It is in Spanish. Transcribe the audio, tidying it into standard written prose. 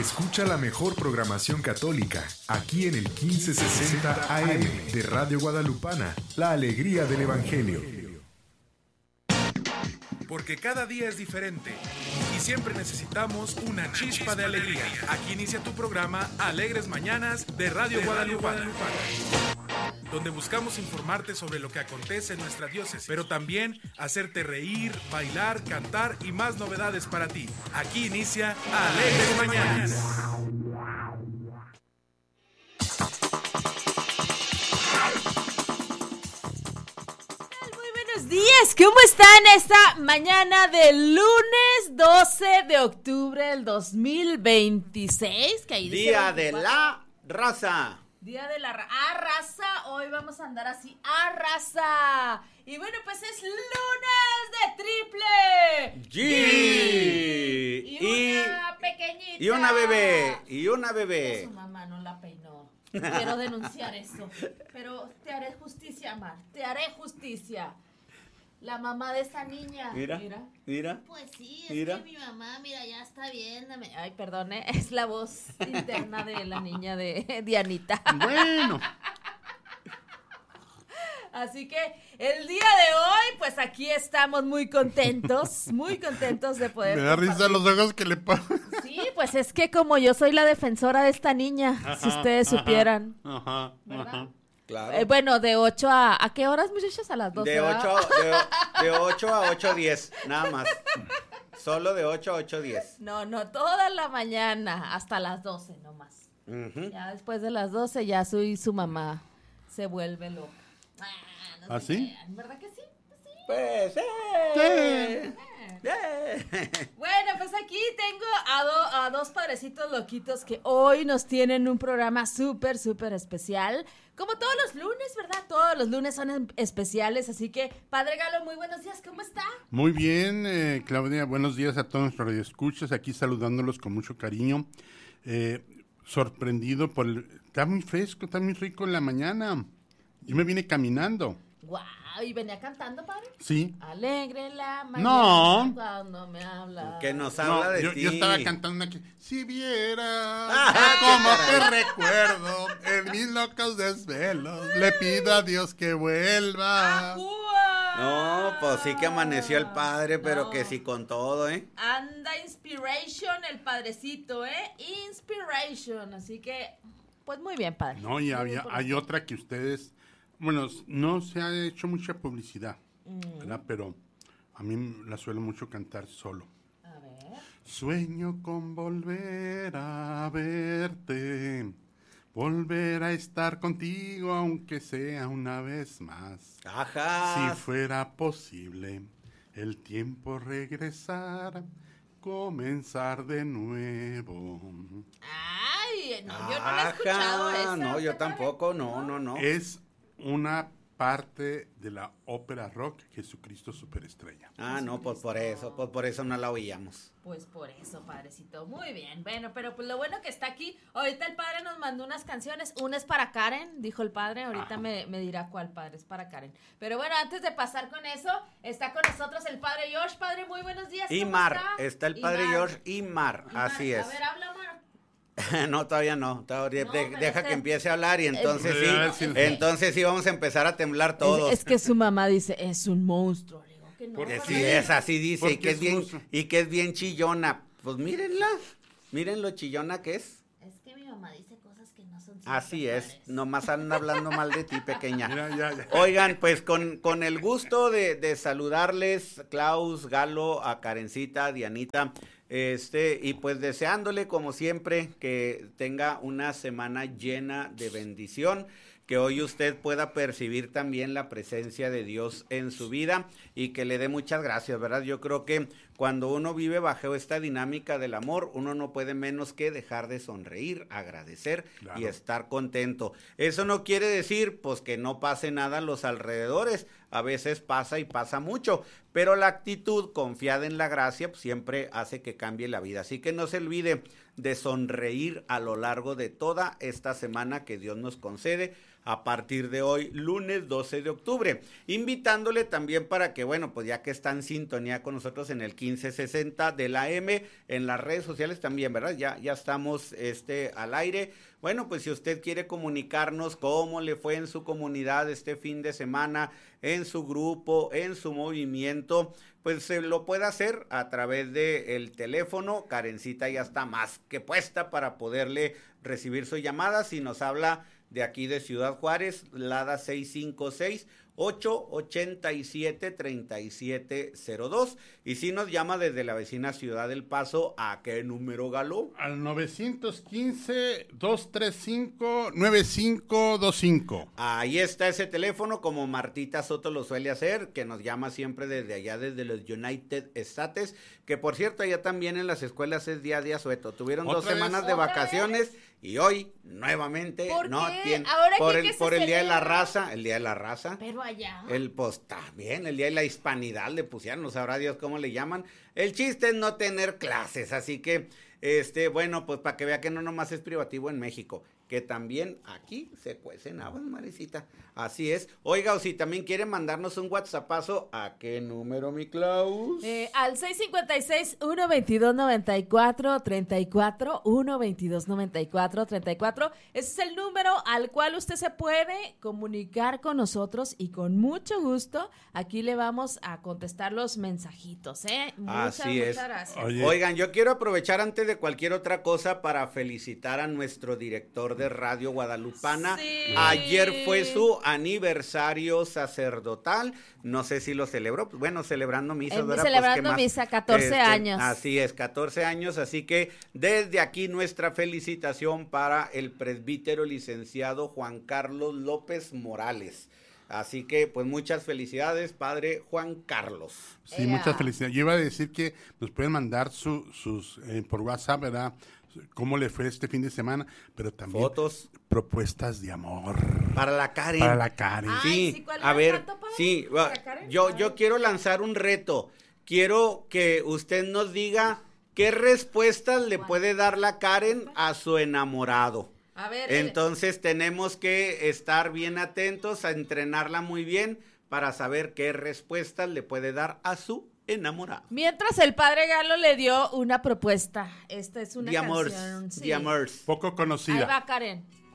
Escucha la mejor programación católica aquí en el 1560 AM de Radio Guadalupana, la alegría del Evangelio. Porque cada día es diferente y siempre necesitamos una chispa de alegría. Aquí inicia tu programa Alegres Mañanas de Radio Guadalupana, donde buscamos informarte sobre lo que acontece en nuestra diócesis, pero también hacerte reír, bailar, cantar y más novedades para ti. Aquí inicia Alegres Mañanas. Buenos días, ¿cómo están esta mañana del lunes 12 de octubre del 2026? Que ahí Día de la raza. Día de la raza, hoy vamos a andar así, raza. Y bueno, pues es lunes de triple G. Y una pequeñita. Y una bebé. Y una bebé. Su mamá no la peinó. Quiero denunciar eso. Pero te haré justicia, Mar. Te haré justicia. La mamá de esa niña. Mira. Pues sí, mira. Que mi mamá, mira, ya está viéndome. Ay, perdón, es la voz interna de la niña de Dianita. Bueno. Así que el día de hoy, pues aquí estamos muy contentos de poder. Me da risa los ojos que le ponen. Sí, pues es que como yo soy la defensora de esta niña, si ustedes supieran. ¿Verdad? Claro. Bueno, de 8 ¿a qué horas, muchachos? A las 12. De 8 a 8:10, nada más. Solo de 8 a 8:10. No, toda la mañana, hasta las 12 nomás. Uh-huh. Ya después de las 12 ya su mamá se vuelve loca. No ¿Ah, se sí? crean, ¿verdad que sí? Pues, Bueno, pues aquí tengo a dos padrecitos loquitos que hoy nos tienen un programa súper especial. Como todos los lunes, ¿verdad? Todos los lunes son especiales, así que, Padre Galo, muy buenos días, ¿cómo está? Muy bien, Claudia, buenos días a todos nuestros radioescuchas, aquí saludándolos con mucho cariño. Sorprendido está muy fresco, está muy rico en la mañana. Yo me vine caminando. Guau, ¿y venía cantando, padre? Sí. Alegre la mañana No. cuando me habla. que nos habla de ti. Yo estaba cantando aquí. Si viera Ah, cómo te recuerdo en mis locos desvelos, le pido a Dios que vuelva. ¡Ajúa! No, pues sí que amaneció el padre, pero No. que sí con todo, ¿eh? Anda inspiration el padrecito, Inspiration, así que, pues muy bien, padre. No, y Muy bien por hay usted. otra que ustedes, bueno, no se ha hecho mucha publicidad, ¿verdad? Pero a mí la suelo mucho cantar solo. A ver. Sueño con volver a verte, volver a estar contigo, aunque sea una vez más. Ajá. Si fuera posible el tiempo regresar, comenzar de nuevo. Ay, no, yo no la he escuchado esa. No, ¿Usted, yo padre? tampoco, no. Es una parte de la ópera rock Jesucristo Superestrella. Ah, no, pues por eso no la oíamos. Pues por eso, padrecito. Muy bien. Bueno, pero pues lo bueno que está aquí. Ahorita el padre nos mandó unas canciones. Una es para Karen, dijo el padre. Ahorita me dirá cuál, padre. Es para Karen. Pero bueno, antes de pasar con eso, está con nosotros el padre George. Padre, muy buenos días. ¿Cómo Imar, está el padre Imar. George Imar, así es. A ver, habla, Mar. No, todavía no. pero Deja que empiece a hablar y entonces sí. entonces sí vamos a empezar a temblar todos. Es que su mamá dice, es un monstruo. Le digo que no. ¿Por qué? Sí, es así dice, ¿Por y qué que es es bien, monstruo? y que es bien chillona. Pues mírenla, miren lo chillona que es. Es que mi mamá dice cosas que no son ciertas. Así es, padres. nomás andan hablando mal de ti, pequeña. Mira, ya. Oigan, pues con el gusto de saludarles, Klaus, Galo, a Karencita, a Dianita, y pues deseándole como siempre que tenga una semana llena de bendición, que hoy usted pueda percibir también la presencia de Dios en su vida y que le dé muchas gracias, ¿verdad? Yo creo que cuando uno vive bajo esta dinámica del amor, uno no puede menos que dejar de sonreír, agradecer Claro. y estar contento. Eso no quiere decir, pues, que no pase nada a los alrededores. A veces pasa y pasa mucho, pero la actitud confiada en la gracia pues, siempre hace que cambie la vida. Así que no se olvide de sonreír a lo largo de toda esta semana que Dios nos concede. a partir de hoy, lunes 12 de octubre. Invitándole también para que, bueno, pues ya que está en sintonía con nosotros en el 1560 de la M, en las redes sociales también, ¿verdad? Ya estamos al aire. Bueno, pues si usted quiere comunicarnos cómo le fue en su comunidad este fin de semana, en su grupo, en su movimiento, pues se lo puede hacer a través del teléfono. Karencita ya está más que puesta para poderle recibir su llamada. Si nos habla de aquí de Ciudad Juárez, LADA 656-887-3702. Y si nos llama desde la vecina Ciudad del Paso, ¿a qué número, Galo? Al 915-235-9525. Ahí está ese teléfono, como Martita Soto lo suele hacer, que nos llama siempre desde allá, desde los United States, que por cierto, allá también en las escuelas es día a día sueto. Tuvieron 2 semanas de vacaciones y hoy nuevamente no tienen. Por el Día de la Raza, el Día de la Raza. Pero allá. Pues también, el Día de la Hispanidad le pusieron, no sabrá Dios cómo le llaman. El chiste es no tener clases, así que, bueno, pues para que vea que no nomás es privativo en México, que también aquí se cuecen habas, Marecita. Así es. Oiga, o si también quiere mandarnos un WhatsAppazo, ¿a qué número, mi Klaus? Al 656-122-9434, 122-9434. Ese es el número al cual usted se puede comunicar con nosotros y con mucho gusto aquí le vamos a contestar los mensajitos, ¿eh? Muchas gracias. Oye. Oigan, yo quiero aprovechar antes de cualquier otra cosa para felicitar a nuestro director de Radio Guadalupana. Sí. Ayer fue su aniversario sacerdotal, no sé si lo celebró, bueno, celebrando misa, ¿verdad? Celebrando misa, 14 años. Así es, 14 años, así que desde aquí nuestra felicitación para el presbítero licenciado Juan Carlos López Morales. Así que, pues, muchas felicidades, padre Juan Carlos. Sí, muchas felicidades. Yo iba a decir que nos pueden mandar sus por WhatsApp, ¿verdad? Cómo le fue este fin de semana, pero también fotos, propuestas de amor para la Karen. Sí, a ver, sí, yo quiero lanzar un reto. Quiero que usted nos diga qué respuestas le puede dar la Karen a su enamorado. A ver, entonces tenemos que estar bien atentos a entrenarla muy bien para saber qué respuestas le puede dar a su enamorado. Mientras el padre Galo le dio una propuesta. Esta es una canción. The Amors. Poco conocida. Ahí va, Karen.